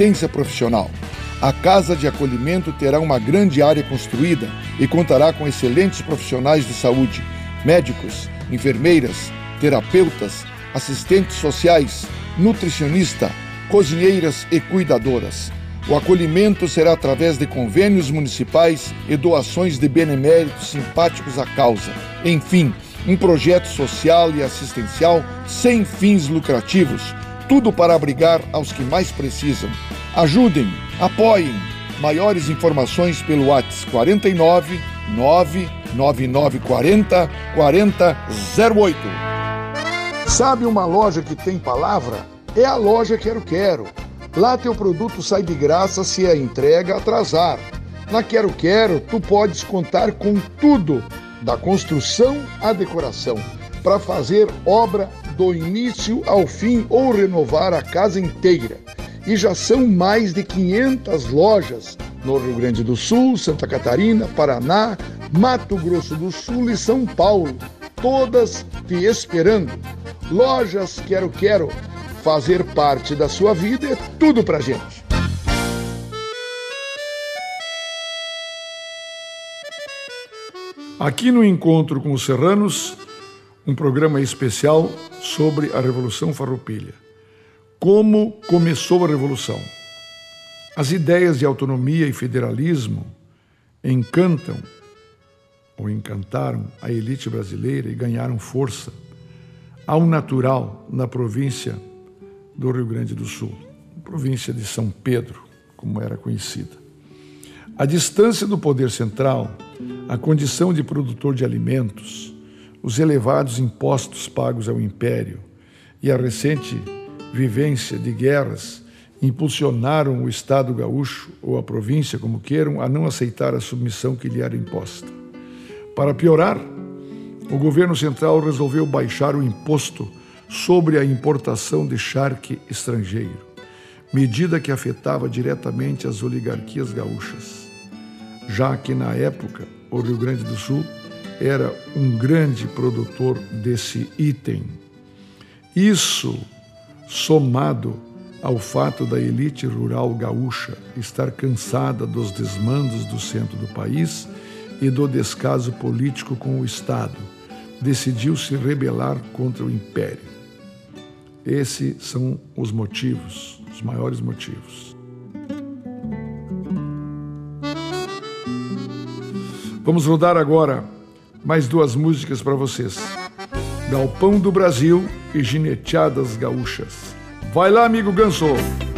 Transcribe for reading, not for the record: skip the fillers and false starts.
assistência profissional. A Casa de Acolhimento terá uma grande área construída e contará com excelentes profissionais de saúde, médicos, enfermeiras, terapeutas, assistentes sociais, nutricionista, cozinheiras e cuidadoras. O acolhimento será através de convênios municipais e doações de beneméritos simpáticos à causa. Enfim, um projeto social e assistencial sem fins lucrativos, tudo para abrigar aos que mais precisam. Ajudem, apoiem. Maiores informações pelo WhatsApp 49 99940 4008. Sabe uma loja que tem palavra? É a loja Quero Quero. Lá teu produto sai de graça se a entrega atrasar. Na Quero Quero, tu podes contar com tudo, da construção à decoração, para fazer obra do início ao fim ou renovar a casa inteira. E já são mais de 500 lojas no Rio Grande do Sul, Santa Catarina, Paraná, Mato Grosso do Sul e São Paulo, todas te esperando. Lojas Quero Quero. Fazer parte da sua vida é tudo pra gente. Aqui no Encontro com os Serranos, um programa especial sobre a Revolução Farroupilha. Como começou a Revolução? As ideias de autonomia e federalismo encantaram a elite brasileira e ganharam força ao natural na província do Rio Grande do Sul, província de São Pedro, como era conhecida. A distância do poder central, a condição de produtor de alimentos, os elevados impostos pagos ao império e a recente vivência de guerras impulsionaram o Estado gaúcho, ou a província, como queiram, a não aceitar a submissão que lhe era imposta. Para piorar, o governo central resolveu baixar o imposto sobre a importação de charque estrangeiro, medida que afetava diretamente as oligarquias gaúchas, já que na época o Rio Grande do Sul era um grande produtor desse item. Isso, somado ao fato da elite rural gaúcha estar cansada dos desmandos do centro do país e do descaso político com o Estado, decidiu se rebelar contra o Império. Esses são os motivos, os maiores motivos. Vamos rodar agora mais duas músicas para vocês. Galpão do Brasil e Gineteadas Gaúchas. Vai lá, amigo Ganso!